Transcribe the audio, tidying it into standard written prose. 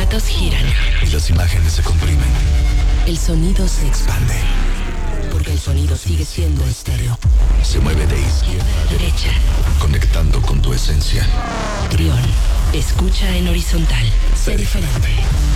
aparatos giran. Y las imágenes se comprimen. El sonido se expande. Porque el sonido sigue siendo estéreo. Se mueve de izquierda a Derecha. conectando con tu esencia. Trión. Escucha en horizontal. Sé diferente.